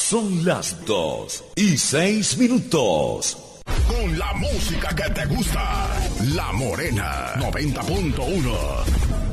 Son las 2:06. Con la música que te gusta, La Morena 90.1.